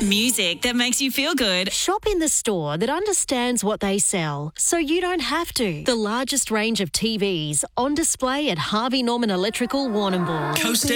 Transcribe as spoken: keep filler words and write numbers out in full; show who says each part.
Speaker 1: Music that makes you feel good.
Speaker 2: Shop in the store that understands what they sell, so you don't have to. The largest range of T Vs on display at Harvey Norman Electrical Warrnambool.
Speaker 3: Coast